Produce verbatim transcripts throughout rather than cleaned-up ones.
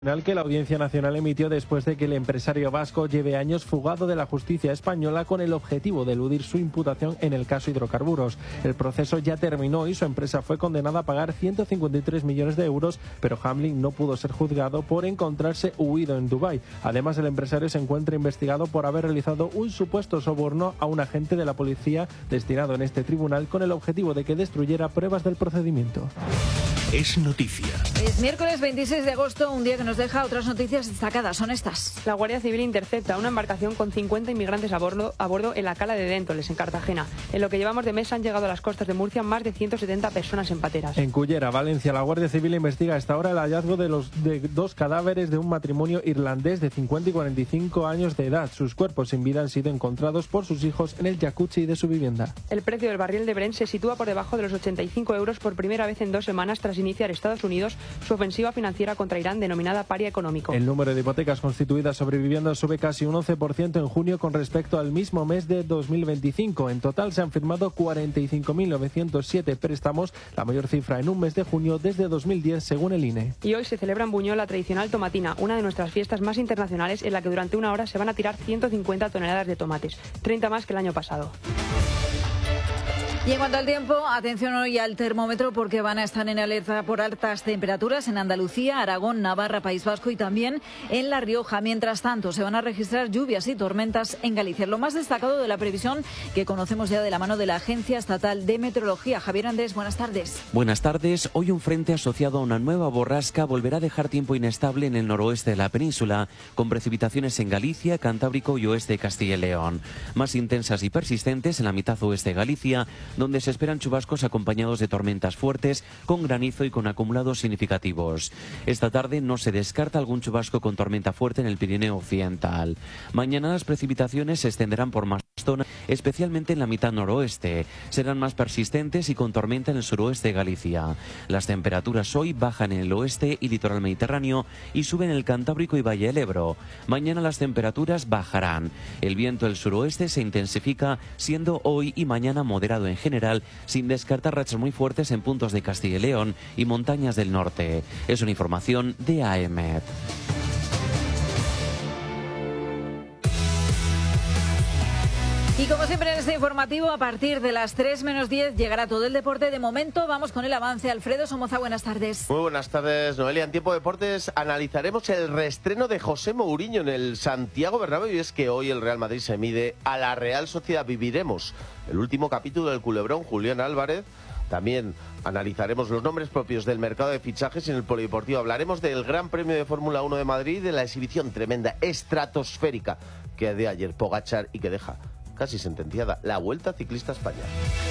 Que la Audiencia Nacional emitió después de que el empresario vasco lleve años fugado de la justicia española con el objetivo de eludir su imputación en el caso hidrocarburos. El proceso ya terminó y su empresa fue condenada a pagar ciento cincuenta y tres millones de euros, pero Hamlin no pudo ser juzgado por encontrarse huido en Dubái. Además, el empresario se encuentra investigado por haber realizado un supuesto soborno a un agente de la policía destinado en este tribunal con el objetivo de que destruyera pruebas del procedimiento. Es noticia. Es miércoles veintiséis de agosto, un día que nos deja otras noticias destacadas. Son estas. La Guardia Civil intercepta una embarcación con cincuenta inmigrantes a bordo, a bordo en la cala de Déntoles, en Cartagena. En lo que llevamos de mes han llegado a las costas de Murcia más de ciento setenta personas en pateras. En Cullera, Valencia, la Guardia Civil investiga hasta ahora el hallazgo de los de dos cadáveres de un matrimonio irlandés de cincuenta y cuarenta y cinco años de edad. Sus cuerpos sin vida han sido encontrados por sus hijos en el jacuzzi de su vivienda. El precio del barril de Brent se sitúa por debajo de los ochenta y cinco euros por primera vez en dos semanas tras iniciar Estados Unidos su ofensiva financiera contra Irán denominada paria económico. El número de hipotecas constituidas sobre viviendas sube casi un once por ciento en junio con respecto al mismo mes de dos mil veinticinco. En total se han firmado cuarenta y cinco mil novecientos siete préstamos, la mayor cifra en un mes de junio desde dos mil diez según el I N E. Y hoy se celebra en Buñol la tradicional tomatina, una de nuestras fiestas más internacionales en la que durante una hora se van a tirar ciento cincuenta toneladas de tomates, treinta más que el año pasado. Y en cuanto al tiempo, atención hoy al termómetro porque van a estar en alerta por altas temperaturas en Andalucía, Aragón, Navarra, País Vasco y también en La Rioja. Mientras tanto, se van a registrar lluvias y tormentas en Galicia. Lo más destacado de la previsión que conocemos ya de la mano de la Agencia Estatal de Meteorología. Javier Andrés, buenas tardes. Buenas tardes. Hoy un frente asociado a una nueva borrasca volverá a dejar tiempo inestable en el noroeste de la península, con precipitaciones en Galicia, Cantábrico y oeste de Castilla y León. Más intensas y persistentes en la mitad oeste de Galicia, donde se esperan chubascos acompañados de tormentas fuertes, con granizo y con acumulados significativos. Esta tarde no se descarta algún chubasco con tormenta fuerte en el Pirineo Occidental. Mañana las precipitaciones se extenderán por más zonas, especialmente en la mitad noroeste. Serán más persistentes y con tormenta en el suroeste de Galicia. Las temperaturas hoy bajan en el oeste y litoral mediterráneo y suben en el Cantábrico y Valle del Ebro. Mañana las temperaturas bajarán. El viento del suroeste se intensifica, siendo hoy y mañana moderado en general, sin descartar rachas muy fuertes en puntos de Castilla y León y montañas del norte. Es una información de A E M E T. Y como siempre en este informativo, a partir de las tres menos diez llegará todo el deporte. De momento vamos con el avance. Alfredo Somoza, buenas tardes. Muy buenas tardes, Noelia. En Tiempo Deportes analizaremos el reestreno de José Mourinho en el Santiago Bernabéu, y es que hoy el Real Madrid se mide a la Real Sociedad. Viviremos el último capítulo del culebrón Julián Álvarez. También analizaremos los nombres propios del mercado de fichajes en el Polideportivo. Hablaremos del Gran Premio de Fórmula uno de Madrid y de la exhibición tremenda, estratosférica, que de ayer Pogačar y que deja casi sentenciada la Vuelta Ciclista a España.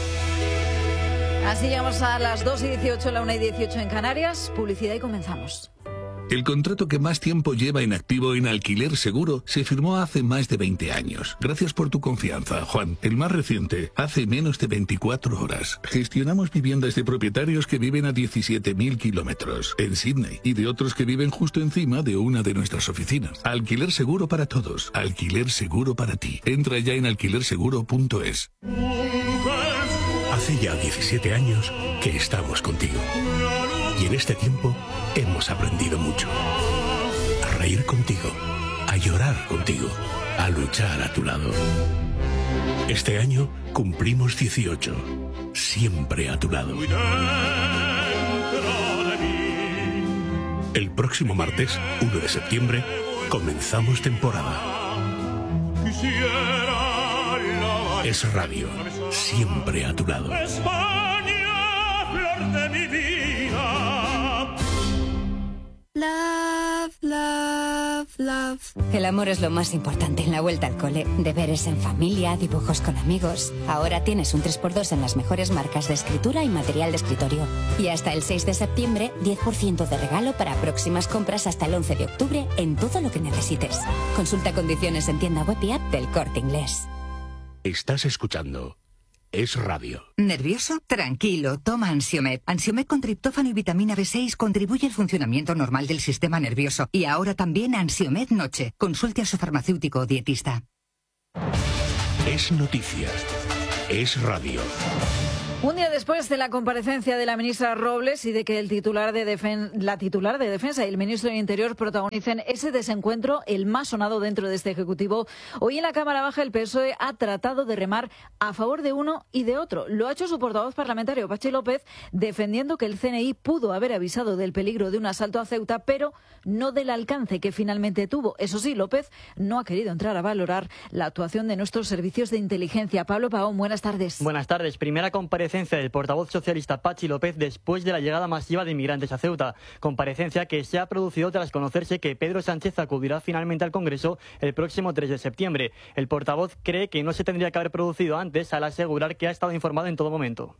Así llegamos a las dos y dieciocho, la una y dieciocho en Canarias. Publicidad y comenzamos. El contrato que más tiempo lleva en activo en Alquiler Seguro se firmó hace más de veinte años. Gracias por tu confianza, Juan. El más reciente, hace menos de veinticuatro horas. Gestionamos viviendas de propietarios que viven a diecisiete mil kilómetros en Sydney y de otros que viven justo encima de una de nuestras oficinas. Alquiler Seguro para todos. Alquiler Seguro para ti. Entra ya en alquiler seguro punto es. Hace ya diecisiete años que estamos contigo. Y en este tiempo hemos aprendido mucho. A reír contigo, a llorar contigo, a luchar a tu lado. Este año cumplimos dieciocho, siempre a tu lado. El próximo martes, uno de septiembre, comenzamos temporada. Es Radio, siempre a tu lado. España, flor de mi vida. Love, love, love. El amor es lo más importante en la vuelta al cole. Deberes en familia, dibujos con amigos. Ahora tienes un tres por dos en las mejores marcas de escritura y material de escritorio. Y hasta el seis de septiembre, diez por ciento de regalo para próximas compras hasta el once de octubre en todo lo que necesites. Consulta condiciones en tienda web y app del Corte Inglés. Estás escuchando Es Radio. ¿Nervioso? Tranquilo, toma Ansiomed. Ansiomed con triptófano y vitamina B seis contribuye al funcionamiento normal del sistema nervioso. Y ahora también Ansiomed Noche. Consulte a su farmacéutico o dietista. Es Noticias. Es Radio. Un día después de la comparecencia de la ministra Robles y de que el titular de defen- la titular de Defensa y el ministro del Interior protagonicen ese desencuentro, el más sonado dentro de este Ejecutivo, hoy en la Cámara Baja el P S O E ha tratado de remar a favor de uno y de otro. Lo ha hecho su portavoz parlamentario, Patxi López, defendiendo que el C N I pudo haber avisado del peligro de un asalto a Ceuta, pero no del alcance que finalmente tuvo. Eso sí, López no ha querido entrar a valorar la actuación de nuestros servicios de inteligencia. Pablo Paón, buenas tardes. Buenas tardes. Primera comparecencia del portavoz socialista Patxi López después de la llegada masiva de inmigrantes a Ceuta. Comparecencia que se ha producido tras conocerse que Pedro Sánchez acudirá finalmente al Congreso el próximo tres de septiembre. El portavoz cree que no se tendría que haber producido antes, al asegurar que ha estado informado en todo momento.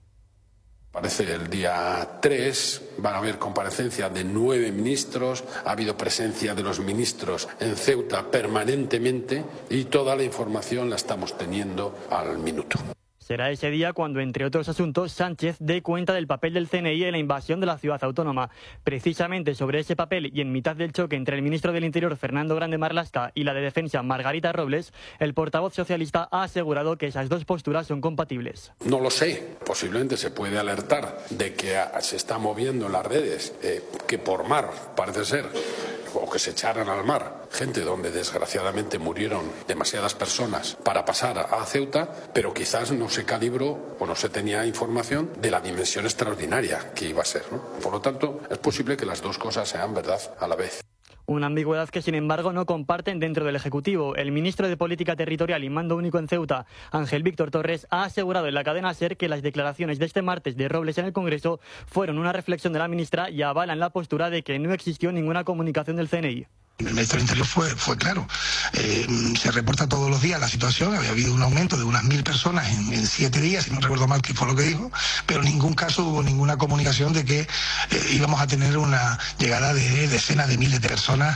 Parece el día tres, van a haber comparecencia de nueve ministros, ha habido presencia de los ministros en Ceuta permanentemente y toda la información la estamos teniendo al minuto. Será ese día cuando, entre otros asuntos, Sánchez dé cuenta del papel del C N I en la invasión de la ciudad autónoma. Precisamente sobre ese papel y en mitad del choque entre el ministro del Interior, Fernando Grande Marlaska, y la de Defensa, Margarita Robles, el portavoz socialista ha asegurado que esas dos posturas son compatibles. No lo sé, posiblemente se puede alertar de que se está moviendo en las redes, eh, que por mar, parece ser, o que se echaran al mar gente donde desgraciadamente murieron demasiadas personas para pasar a Ceuta, pero quizás no se calibró o no se tenía información de la dimensión extraordinaria que iba a ser, ¿no? Por lo tanto, es posible que las dos cosas sean verdad a la vez. Una ambigüedad que, sin embargo, no comparten dentro del Ejecutivo. El ministro de Política Territorial y Mando Único en Ceuta, Ángel Víctor Torres, ha asegurado en la cadena SER que las declaraciones de este martes de Robles en el Congreso fueron una reflexión de la ministra y avalan la postura de que no existió ninguna comunicación del C N I. El ministro del Interior fue, fue claro. Eh, se reporta todos los días la situación. Había habido un aumento de unas mil personas en, en siete días, si no recuerdo mal que fue lo que dijo, pero en ningún caso hubo ninguna comunicación de que eh, íbamos a tener una llegada de decenas de miles de personas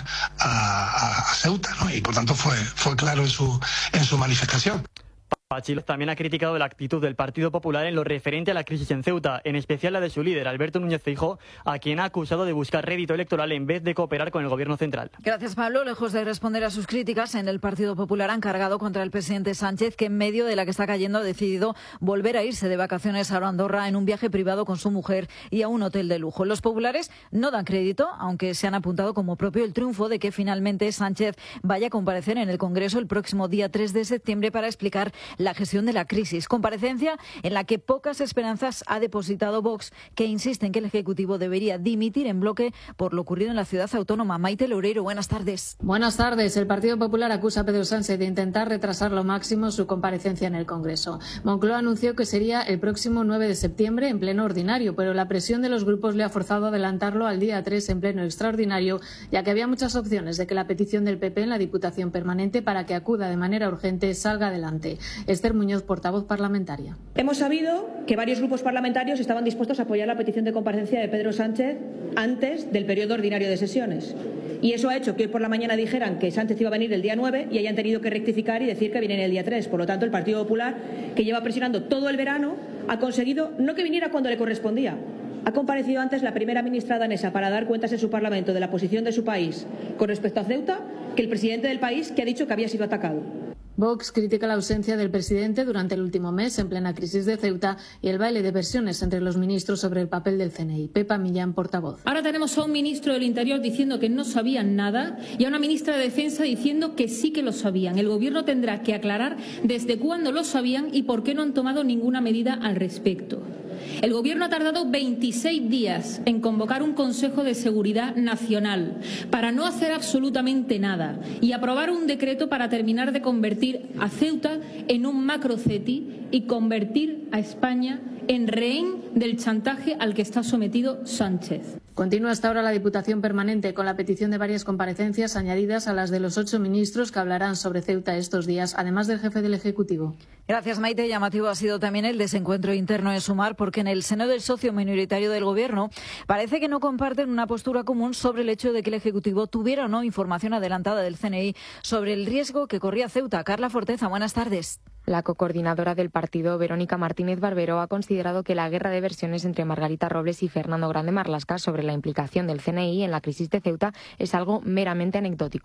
a, a, a Ceuta, ¿no? Y por tanto fue, fue claro en su, en su manifestación. Patxi también ha criticado la actitud del Partido Popular en lo referente a la crisis en Ceuta, en especial la de su líder, Alberto Núñez Feijóo, a quien ha acusado de buscar rédito electoral en vez de cooperar con el Gobierno central. Gracias, Pablo. Lejos de responder a sus críticas, en el Partido Popular han cargado contra el presidente Sánchez, que en medio de la que está cayendo ha decidido volver a irse de vacaciones a Andorra en un viaje privado con su mujer y a un hotel de lujo. Los populares no dan crédito, aunque se han apuntado como propio el triunfo de que finalmente Sánchez vaya a comparecer en el Congreso el próximo día tres de septiembre para explicar la gestión de la crisis. Comparecencia en la que pocas esperanzas ha depositado Vox, que insiste en que el Ejecutivo debería dimitir en bloque por lo ocurrido en la ciudad autónoma. Maite Loureiro, buenas tardes. Buenas tardes. El Partido Popular acusa a Pedro Sánchez de intentar retrasar lo máximo su comparecencia en el Congreso. Moncloa anunció que sería el próximo nueve de septiembre en pleno ordinario, pero la presión de los grupos le ha forzado a adelantarlo al día tres en pleno extraordinario, ya que había muchas opciones de que la petición del P P en la Diputación Permanente para que acuda de manera urgente salga adelante. Esther Muñoz, portavoz parlamentaria. Hemos sabido que varios grupos parlamentarios estaban dispuestos a apoyar la petición de comparecencia de Pedro Sánchez antes del periodo ordinario de sesiones. Y eso ha hecho que hoy por la mañana dijeran que Sánchez iba a venir el día nueve y hayan tenido que rectificar y decir que viene el día tres. Por lo tanto, el Partido Popular, que lleva presionando todo el verano, ha conseguido no que viniera cuando le correspondía. Ha comparecido antes la primera ministra danesa para dar cuentas en su Parlamento de la posición de su país con respecto a Ceuta que el presidente del país, que ha dicho que había sido atacado. Vox critica la ausencia del presidente durante el último mes en plena crisis de Ceuta y el baile de versiones entre los ministros sobre el papel del C N I. Pepa Millán, portavoz. Ahora tenemos a un ministro del Interior diciendo que no sabían nada y a una ministra de Defensa diciendo que sí que lo sabían. El Gobierno tendrá que aclarar desde cuándo lo sabían y por qué no han tomado ninguna medida al respecto. El Gobierno ha tardado veintiséis días en convocar un Consejo de Seguridad Nacional para no hacer absolutamente nada y aprobar un decreto para terminar de convertir a Ceuta en un macroceti y convertir a España en rehén del chantaje al que está sometido Sánchez. Continúa hasta ahora la Diputación Permanente con la petición de varias comparecencias añadidas a las de los ocho ministros que hablarán sobre Ceuta estos días, además del jefe del Ejecutivo. Gracias, Maite. Llamativo ha sido también el desencuentro interno en Sumar, porque en el seno del socio minoritario del Gobierno parece que no comparten una postura común sobre el hecho de que el Ejecutivo tuviera o no información adelantada del C N I sobre el riesgo que corría Ceuta. Carla Forteza, buenas tardes. La cocoordinadora del partido, Verónica Martínez Barbero, ha considerado que la guerra de versiones entre Margarita Robles y Fernando Grande Marlaska sobre la implicación del C N I en la crisis de Ceuta es algo meramente anecdótico.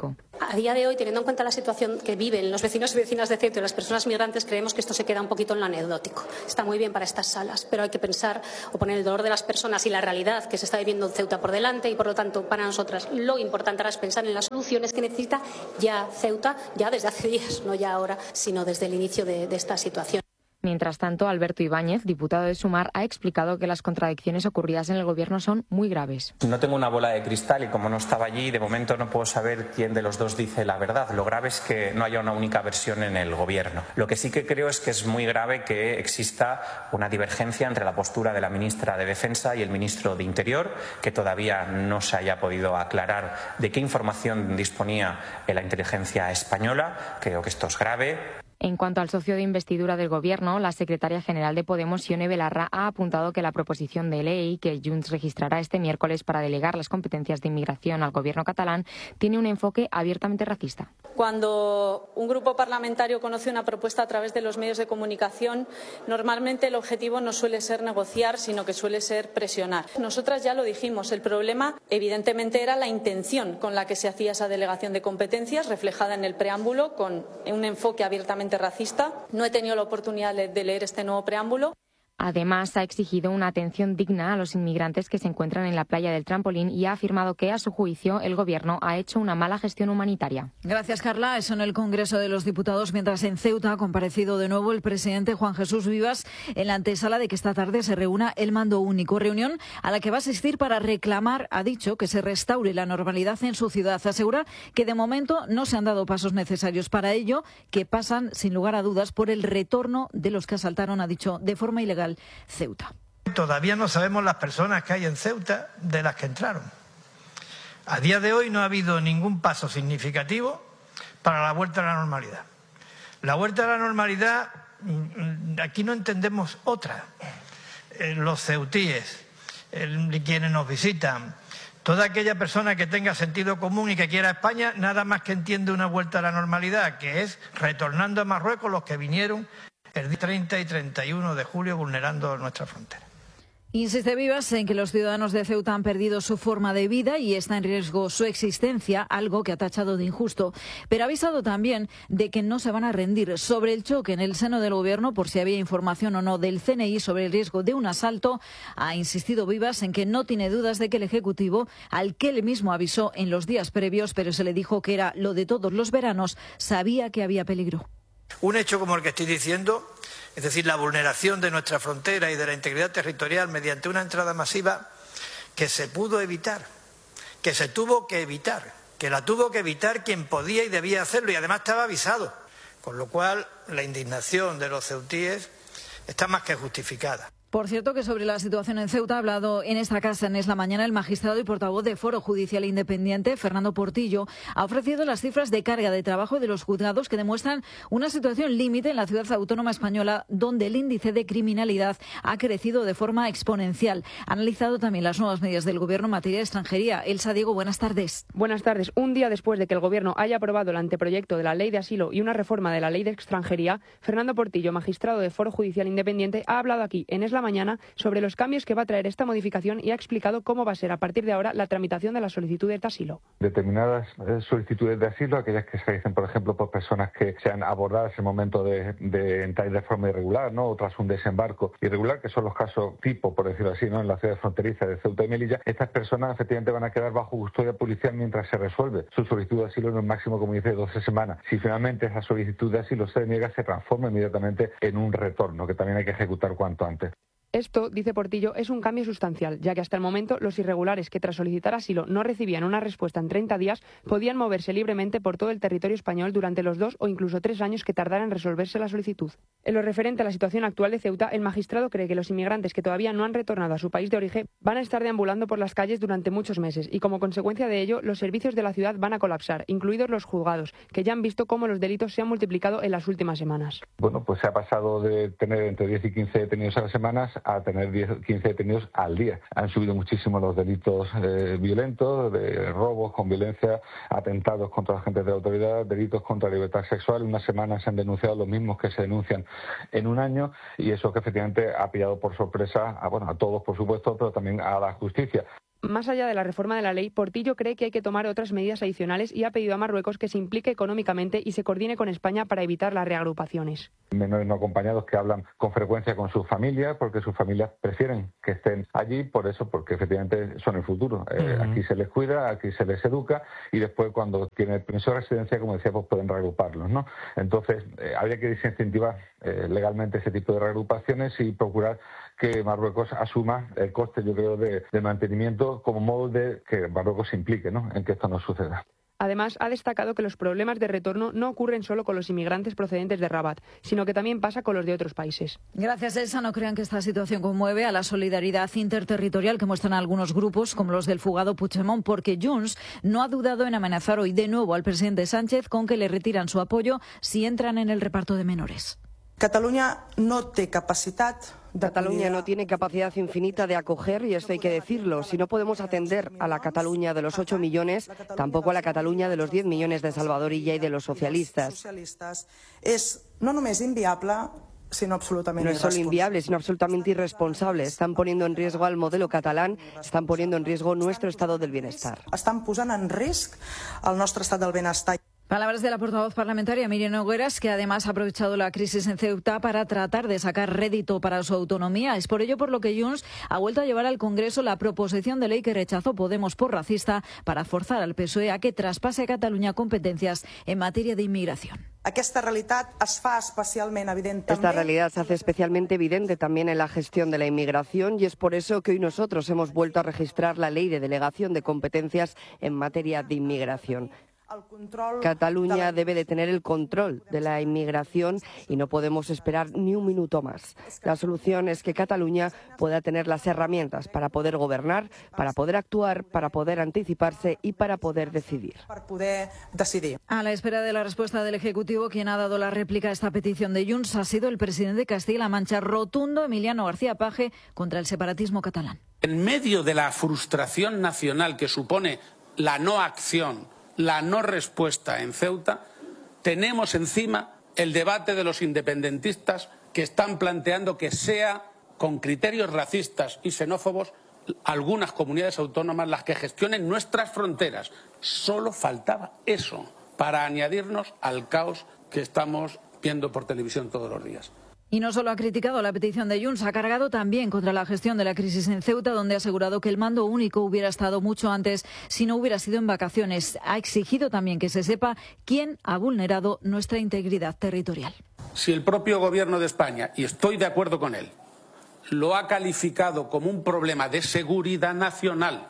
A día de hoy, teniendo en cuenta la situación que viven los vecinos y vecinas de Ceuta y las personas migrantes, creemos que esto se queda un poquito en lo anecdótico. Está muy bien para estas salas, pero hay que pensar o poner el dolor de las personas y la realidad que se está viviendo en Ceuta por delante, y por lo tanto para nosotras lo importante ahora es pensar en las soluciones que necesita ya Ceuta, ya desde hace días, no ya ahora, sino desde el inicio de, de esta situación. Mientras tanto, Alberto Ibáñez, diputado de Sumar, ha explicado que las contradicciones ocurridas en el Gobierno son muy graves. No tengo una bola de cristal y como no estaba allí, de momento no puedo saber quién de los dos dice la verdad. Lo grave es que no haya una única versión en el Gobierno. Lo que sí que creo es que es muy grave que exista una divergencia entre la postura de la ministra de Defensa y el ministro de Interior, que todavía no se haya podido aclarar de qué información disponía la inteligencia española. Creo que esto es grave. En cuanto al socio de investidura del Gobierno, la secretaria general de Podemos, Ione Belarra, ha apuntado que la proposición de ley que Junts registrará este miércoles para delegar las competencias de inmigración al Gobierno catalán tiene un enfoque abiertamente racista. Cuando un grupo parlamentario conoce una propuesta a través de los medios de comunicación, normalmente el objetivo no suele ser negociar, sino que suele ser presionar. Nosotras ya lo dijimos, el problema evidentemente era la intención con la que se hacía esa delegación de competencias, reflejada en el preámbulo, con un enfoque abiertamente racista. No he tenido la oportunidad de leer este nuevo preámbulo. Además, ha exigido una atención digna a los inmigrantes que se encuentran en la playa del Trampolín y ha afirmado que, a su juicio, el Gobierno ha hecho una mala gestión humanitaria. Gracias, Carla. Eso en el Congreso de los Diputados, mientras en Ceuta ha comparecido de nuevo el presidente Juan Jesús Vivas en la antesala de que esta tarde se reúna el mando único. Reunión a la que va a asistir para reclamar, ha dicho, que se restaure la normalidad en su ciudad. Asegura que de momento no se han dado pasos necesarios para ello, que pasan, sin lugar a dudas, por el retorno de los que asaltaron, ha dicho, de forma ilegal Ceuta. Todavía no sabemos las personas que hay en Ceuta de las que entraron. A día de hoy no ha habido ningún paso significativo para la vuelta a la normalidad. La vuelta a la normalidad, aquí no entendemos otra. Los ceutíes, quienes nos visitan, toda aquella persona que tenga sentido común y que quiera España, nada más que entiende una vuelta a la normalidad, que es retornando a Marruecos los que vinieron el día treinta y treinta y uno de julio vulnerando nuestra frontera. Insiste Vivas en que los ciudadanos de Ceuta han perdido su forma de vida y está en riesgo su existencia, algo que ha tachado de injusto. Pero ha avisado también de que no se van a rendir. Sobre el choque en el seno del Gobierno, por si había información o no del C N I sobre el riesgo de un asalto, ha insistido Vivas en que no tiene dudas de que el Ejecutivo, al que él mismo avisó en los días previos, pero se le dijo que era lo de todos los veranos, sabía que había peligro. Un hecho como el que estoy diciendo, es decir, la vulneración de nuestra frontera y de la integridad territorial mediante una entrada masiva que se pudo evitar, que se tuvo que evitar, que la tuvo que evitar quien podía y debía hacerlo y además estaba avisado. Con lo cual, la indignación de los ceutíes está más que justificada. Por cierto, que sobre la situación en Ceuta ha hablado en esta casa en Es la Mañana el magistrado y portavoz de Foro Judicial Independiente, Fernando Portillo. Ha ofrecido las cifras de carga de trabajo de los juzgados que demuestran una situación límite en la ciudad autónoma española, donde el índice de criminalidad ha crecido de forma exponencial. Ha analizado también las nuevas medidas del Gobierno en materia de extranjería. Elsa Diego, buenas tardes. Buenas tardes. Un día después de que el Gobierno haya aprobado el anteproyecto de la Ley de Asilo y una reforma de la Ley de Extranjería, Fernando Portillo, magistrado de Foro Judicial Independiente, ha hablado aquí en Es la Mañana sobre los cambios que va a traer esta modificación y ha explicado cómo va a ser a partir de ahora la tramitación de las solicitudes de asilo. Determinadas solicitudes de asilo, aquellas que se realicen, por ejemplo, por personas que sean abordadas en el momento de, de entrar de forma irregular, ¿no? O tras un desembarco irregular, que son los casos tipo, por decirlo así, ¿no? En la ciudad fronteriza de Ceuta y Melilla, estas personas efectivamente van a quedar bajo custodia policial mientras se resuelve su solicitud de asilo en un máximo, como dice, de doce semanas. Si finalmente esa solicitud de asilo se deniega, se transforma inmediatamente en un retorno, que también hay que ejecutar cuanto antes. Esto, dice Portillo, es un cambio sustancial, ya que hasta el momento los irregulares que tras solicitar asilo no recibían una respuesta en treinta días podían moverse libremente por todo el territorio español durante los dos o incluso tres años que tardara en resolverse la solicitud. En lo referente a la situación actual de Ceuta, el magistrado cree que los inmigrantes que todavía no han retornado a su país de origen van a estar deambulando por las calles durante muchos meses y como consecuencia de ello los servicios de la ciudad van a colapsar, incluidos los juzgados, que ya han visto cómo los delitos se han multiplicado en las últimas semanas. Bueno, pues se ha pasado de tener entre diez y quince detenidos a las semanas a tener diez o quince detenidos al día. Han subido muchísimo los delitos eh, violentos, de robos con violencia, atentados contra agentes de la autoridad, delitos contra la libertad sexual. En una semana se han denunciado los mismos que se denuncian en un año y eso que efectivamente ha pillado por sorpresa a, bueno, a todos, por supuesto, pero también a la justicia. Más allá de la reforma de la ley, Portillo cree que hay que tomar otras medidas adicionales y ha pedido a Marruecos que se implique económicamente y se coordine con España para evitar las reagrupaciones. Menores no acompañados que hablan con frecuencia con sus familias porque sus familias prefieren que estén allí, por eso, porque efectivamente son el futuro. Eh, uh-huh. Aquí se les cuida, aquí se les educa y después cuando tienen el permiso de residencia, como decía, pues pueden reagruparlos, ¿no? Entonces, eh, habría que desincentivar eh, legalmente ese tipo de reagrupaciones y procurar que Marruecos asuma el coste, yo creo, de, de mantenimiento como modo de que Marruecos se implique, ¿no?, en que esto no suceda. Además, ha destacado que los problemas de retorno no ocurren solo con los inmigrantes procedentes de Rabat, sino que también pasa con los de otros países. Gracias, Elsa. No crean que esta situación conmueve a la solidaridad interterritorial que muestran algunos grupos, como los del fugado Puigdemont, porque Junts no ha dudado en amenazar hoy de nuevo al presidente Sánchez con que le retiran su apoyo si entran en el reparto de menores. Cataluña no té capacitat Cataluña no tiene capacidad infinita de acoger, y esto hay que decirlo. Si no podemos atender a la Cataluña de los ocho millones, tampoco a la Cataluña de los diez millones de Salvador Illa y de los socialistas. Es no només inviable, sino absolutamente No es solo inviable, sino absolutamente irresponsable. Están poniendo en riesgo al modelo catalán, están poniendo en riesgo nuestro estado del bienestar. Están posant en risc el nostre estat del benestar. Palabras de la portavoz parlamentaria Miriam Nogueras, que además ha aprovechado la crisis en Ceuta para tratar de sacar rédito para su autonomía. Es por ello por lo que Junts ha vuelto a llevar al Congreso la proposición de ley que rechazó Podemos por racista para forzar al P S O E a que traspase a Cataluña competencias en materia de inmigración. Esta realidad es fa especialmente evidente. Esta realidad se hace especialmente evidente también en la gestión de la inmigración, y es por eso que hoy nosotros hemos vuelto a registrar la ley de delegación de competencias en materia de inmigración. Cataluña debe de tener el control de la inmigración y no podemos esperar ni un minuto más. La solución es que Cataluña pueda tener las herramientas para poder gobernar, para poder actuar, para poder anticiparse y para poder decidir. A la espera de la respuesta del Ejecutivo, quien ha dado la réplica a esta petición de Junts ha sido el presidente de Castilla-La Mancha, rotundo Emiliano García Paje, contra el separatismo catalán. En medio de la frustración nacional que supone la no acción, la no respuesta en Ceuta, tenemos encima el debate de los independentistas que están planteando que sea con criterios racistas y xenófobos algunas comunidades autónomas las que gestionen nuestras fronteras. Solo faltaba eso para añadirnos al caos que estamos viendo por televisión todos los días. Y no solo ha criticado la petición de Junts, ha cargado también contra la gestión de la crisis en Ceuta, donde ha asegurado que el mando único hubiera estado mucho antes si no hubiera sido en vacaciones. Ha exigido también que se sepa quién ha vulnerado nuestra integridad territorial. Si el propio Gobierno de España, y estoy de acuerdo con él, lo ha calificado como un problema de seguridad nacional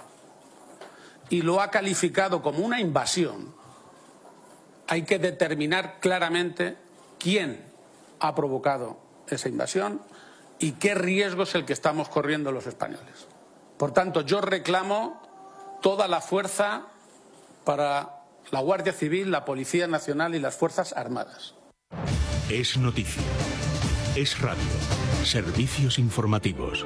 y lo ha calificado como una invasión, hay que determinar claramente quién ha provocado esa invasión y qué riesgo es el que estamos corriendo los españoles. Por tanto, yo reclamo toda la fuerza para la Guardia Civil, la Policía Nacional y las Fuerzas Armadas. Es noticia. Es radio. Servicios informativos.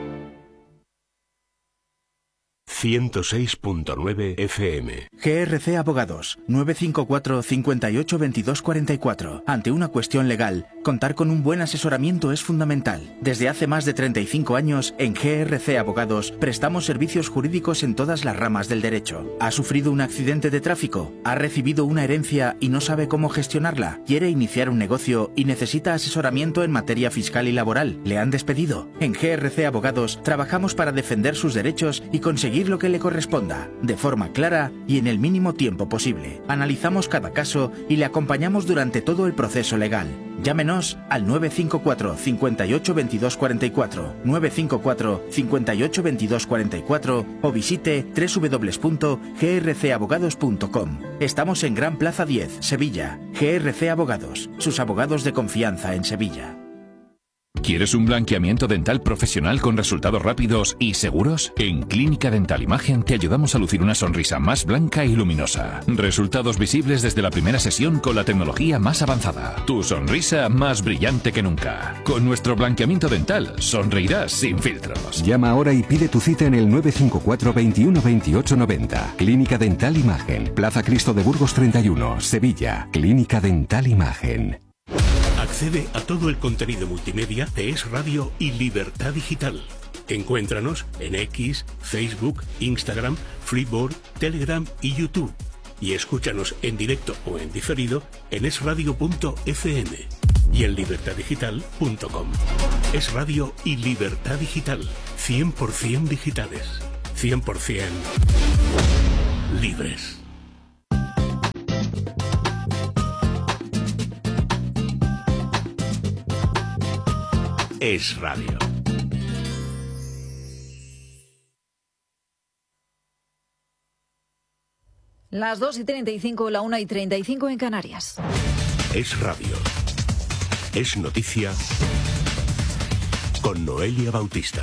ciento seis punto nueve F M. G R C Abogados, nueve cinco cuatro, cinco ocho, veintidós cuarenta y cuatro. Ante una cuestión legal, contar con un buen asesoramiento es fundamental. Desde hace más de treinta y cinco años, en G R C Abogados, prestamos servicios jurídicos en todas las ramas del derecho. ¿Ha sufrido un accidente de tráfico? ¿Ha recibido una herencia y no sabe cómo gestionarla? ¿Quiere iniciar un negocio y necesita asesoramiento en materia fiscal y laboral? ¿Le han despedido? En G R C Abogados, trabajamos para defender sus derechos y conseguir lo que le corresponda, de forma clara y en el mínimo tiempo posible. Analizamos cada caso y le acompañamos durante todo el proceso legal. Llámenos al nueve cinco cuatro, cinco ocho, veintidós cuarenta y cuatro, nueve cinco cuatro, cinco ocho, veintidós cuarenta y cuatro o visite doble u doble u doble u punto g r c abogados punto com. Estamos en Gran Plaza diez, Sevilla. G R C Abogados, sus abogados de confianza en Sevilla. ¿Quieres un blanqueamiento dental profesional con resultados rápidos y seguros? En Clínica Dental Imagen te ayudamos a lucir una sonrisa más blanca y luminosa. Resultados visibles desde la primera sesión con la tecnología más avanzada. Tu sonrisa más brillante que nunca. Con nuestro blanqueamiento dental sonreirás sin filtros. Llama ahora y pide tu cita en el nueve cinco cuatro, veintiuno, veintiocho, noventa. Clínica Dental Imagen. Plaza Cristo de Burgos treinta y uno, Sevilla. Clínica Dental Imagen. Accede a todo el contenido multimedia de Es Radio y Libertad Digital. Encuéntranos en X, Facebook, Instagram, Freeboard, Telegram y YouTube. Y escúchanos en directo o en diferido en es radio punto efe eme y en libertad digital punto com. Es Radio y Libertad Digital, cien por ciento digitales, cien por ciento libres. Es Radio. Las dos y treinta y cinco, la una y treinta y cinco en Canarias. Es Radio. Es noticia con Noelia Bautista.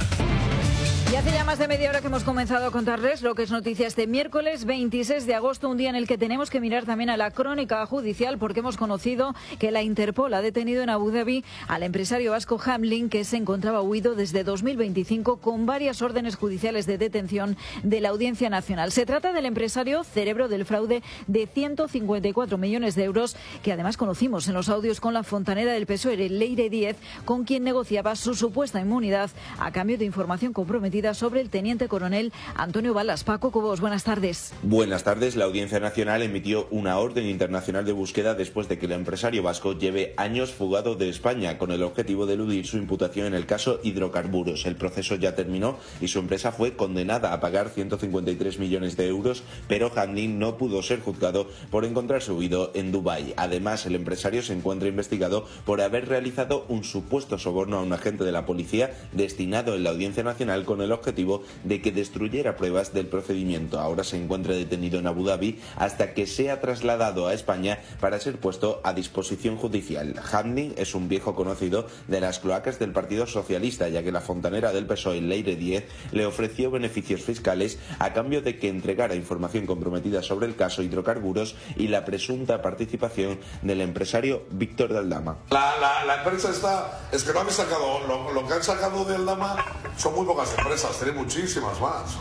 Y hace ya más de media hora que hemos comenzado a contarles lo que es noticia este miércoles veintiséis de agosto, un día en el que tenemos que mirar también a la crónica judicial, porque hemos conocido que la Interpol ha detenido en Abu Dhabi al empresario vasco Hamlin, que se encontraba huido desde dos mil veinticinco con varias órdenes judiciales de detención de la Audiencia Nacional. Se trata del empresario cerebro del fraude de ciento cincuenta y cuatro millones de euros, que además conocimos en los audios con la fontanera del P S O E, Leire Díez, con quien negociaba su supuesta inmunidad a cambio de información comprometida sobre el teniente coronel Antonio Balas. Paco Cobos, buenas tardes. Buenas tardes. La Audiencia Nacional emitió una orden internacional de búsqueda después de que el empresario vasco lleve años fugado de España con el objetivo de eludir su imputación en el caso Hidrocarburos. El proceso ya terminó y su empresa fue condenada a pagar ciento cincuenta y tres millones de euros, pero Hamlin no pudo ser juzgado por encontrarse huido en Dubái. Además, el empresario se encuentra investigado por haber realizado un supuesto soborno a un agente de la policía destinado en la Audiencia Nacional con el objetivo de que destruyera pruebas del procedimiento. Ahora se encuentra detenido en Abu Dhabi hasta que sea trasladado a España para ser puesto a disposición judicial. Hamlin es un viejo conocido de las cloacas del Partido Socialista, ya que la fontanera del P S O E, Leire Díez, le ofreció beneficios fiscales a cambio de que entregara información comprometida sobre el caso Hidrocarburos y la presunta participación del empresario Víctor de Aldama. La, la, la empresa está, es que no han sacado, lo, lo que han sacado de Aldama son muy pocas empresas. Tiene muchísimas más.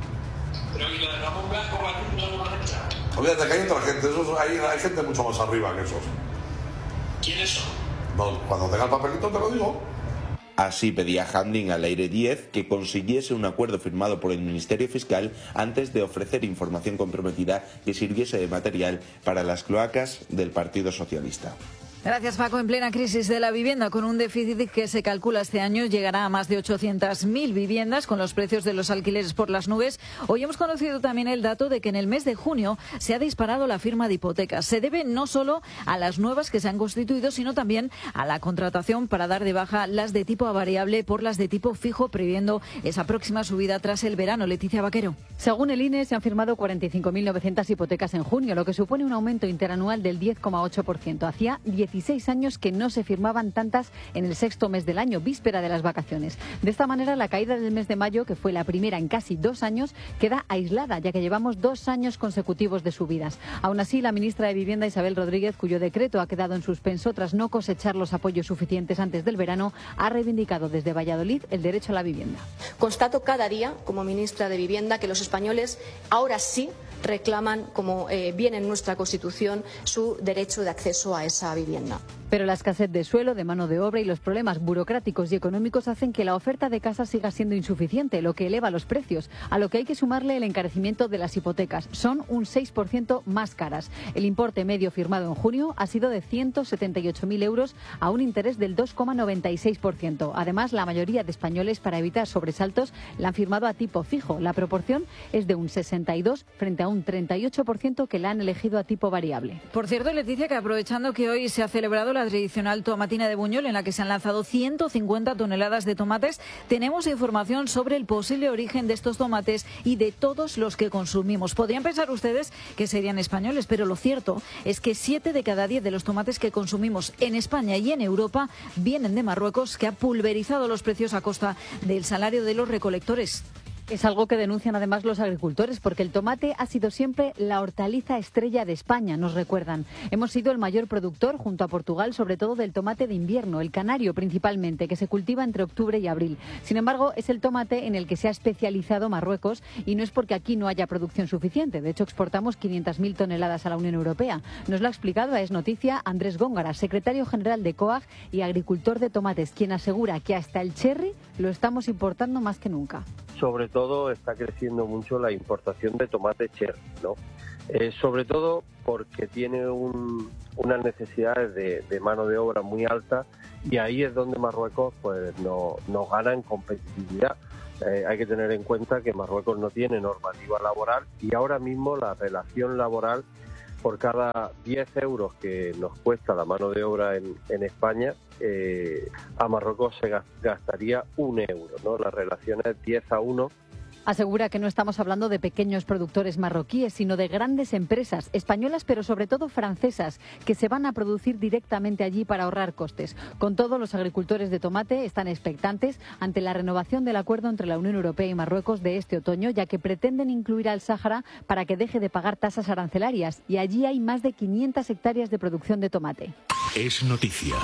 Pero ¿y lo de Ramón Blanco no lo van a echar? Olvídate que hay otra gente, esos, hay, hay gente mucho más arriba que esos. ¿Quiénes son? No, cuando tenga el papelito te lo digo. Así pedía Hamlin a Leire Díez que consiguiese un acuerdo firmado por el Ministerio Fiscal antes de ofrecer información comprometida que sirviese de material para las cloacas del Partido Socialista. Gracias, Paco. En plena crisis de la vivienda, con un déficit que se calcula este año llegará a más de ochocientas mil viviendas, con los precios de los alquileres por las nubes. Hoy hemos conocido también el dato de que en el mes de junio se ha disparado la firma de hipotecas. Se debe no solo a las nuevas que se han constituido, sino también a la contratación para dar de baja las de tipo variable por las de tipo fijo, previendo esa próxima subida tras el verano. Leticia Vaquero. Según el I N E, se han firmado cuarenta y cinco mil novecientas hipotecas en junio, lo que supone un aumento interanual del diez coma ocho por ciento. Hacía dieciséis años que no se firmaban tantas en el sexto mes del año, víspera de las vacaciones. De esta manera, la caída del mes de mayo, que fue la primera en casi dos años, queda aislada, ya que llevamos dos años consecutivos de subidas. Aún así, la ministra de Vivienda, Isabel Rodríguez, cuyo decreto ha quedado en suspenso tras no cosechar los apoyos suficientes antes del verano, ha reivindicado desde Valladolid el derecho a la vivienda. Constato cada día, como ministra de Vivienda, que los españoles ahora sí reclaman, como eh, viene en nuestra Constitución, su derecho de acceso a esa vivienda. Pero la escasez de suelo, de mano de obra y los problemas burocráticos y económicos hacen que la oferta de casas siga siendo insuficiente, lo que eleva los precios, a lo que hay que sumarle el encarecimiento de las hipotecas. Son un seis por ciento más caras. El importe medio firmado en junio ha sido de ciento setenta y ocho mil euros a un interés del dos coma noventa y seis por ciento. Además, la mayoría de españoles, para evitar sobresaltos, la han firmado a tipo fijo. La proporción es de un sesenta y dos frente a un treinta y ocho por ciento que la han elegido a tipo variable. Por cierto, Leticia, que aprovechando que hoy se ha celebrado la tradicional tomatina de Buñol, en la que se han lanzado ciento cincuenta toneladas de tomates, tenemos información sobre el posible origen de estos tomates y de todos los que consumimos. Podrían pensar ustedes que serían españoles, pero lo cierto es que siete de cada diez de los tomates que consumimos en España y en Europa vienen de Marruecos, que ha pulverizado los precios a costa del salario de los recolectores. Es algo que denuncian además los agricultores, porque el tomate ha sido siempre la hortaliza estrella de España, nos recuerdan. Hemos sido el mayor productor, junto a Portugal, sobre todo del tomate de invierno, el canario principalmente, que se cultiva entre octubre y abril. Sin embargo, es el tomate en el que se ha especializado Marruecos, y no es porque aquí no haya producción suficiente. De hecho, exportamos quinientas mil toneladas a la Unión Europea. Nos lo ha explicado a Es Noticia Andrés Góngara, secretario general de COAG y agricultor de tomates, quien asegura que hasta el cherry lo estamos importando más que nunca. Sobre todo está creciendo mucho la importación de tomate cherry, ¿no? Eh, sobre todo porque tiene un, unas necesidades de, de mano de obra muy alta, y ahí es donde Marruecos pues no, nos gana en competitividad. Eh, hay que tener en cuenta que Marruecos no tiene normativa laboral, y ahora mismo la relación laboral, por cada diez euros que nos cuesta la mano de obra en, en España, eh, a Marruecos se gastaría un euro, ¿no? La relación es diez a uno. Asegura que no estamos hablando de pequeños productores marroquíes, sino de grandes empresas españolas, pero sobre todo francesas, que se van a producir directamente allí para ahorrar costes. Con todo, los agricultores de tomate están expectantes ante la renovación del acuerdo entre la Unión Europea y Marruecos de este otoño, ya que pretenden incluir al Sáhara para que deje de pagar tasas arancelarias, y allí hay más de quinientas hectáreas de producción de tomate. Es noticia.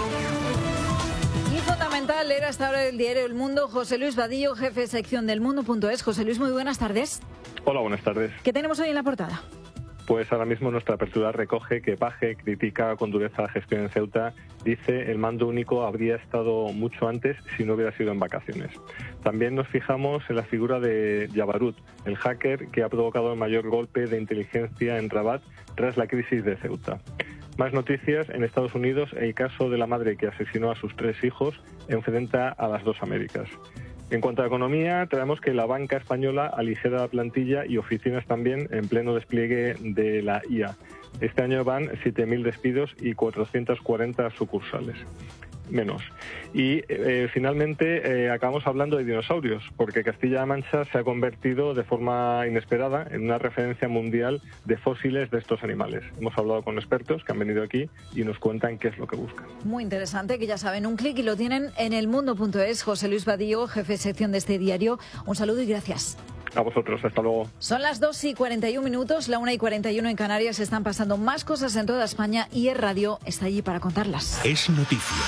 Fundamental era hasta ahora el diario El Mundo. José Luis Vadillo, jefe de sección del Mundo punto es. José Luis, muy buenas tardes. Hola, buenas tardes. ¿Qué tenemos hoy en la portada? Pues ahora mismo nuestra apertura recoge que Paje critica con dureza la gestión en Ceuta. Dice el mando único habría estado mucho antes si no hubiera sido en vacaciones. También nos fijamos en la figura de Jabarut, el hacker que ha provocado el mayor golpe de inteligencia en Rabat tras la crisis de Ceuta. Más noticias. En Estados Unidos, el caso de la madre que asesinó a sus tres hijos enfrenta a las dos Américas. En cuanto a economía, traemos que la banca española aligera la plantilla y oficinas también en pleno despliegue de la I A. Este año van siete mil despidos y cuatrocientas cuarenta sucursales. Menos. Y eh, finalmente eh, acabamos hablando de dinosaurios, porque Castilla-La Mancha se ha convertido de forma inesperada en una referencia mundial de fósiles de estos animales. Hemos hablado con expertos que han venido aquí y nos cuentan qué es lo que buscan. Muy interesante, que ya saben, un clic y lo tienen en el mundo punto es. José Luis Vadillo, jefe de sección de este diario, un saludo y gracias. A vosotros, hasta luego. Son las dos y cuarenta y un minutos, la una y cuarenta y uno en Canarias. Están pasando más cosas en toda España y Es Radio está allí para contarlas. Es noticia.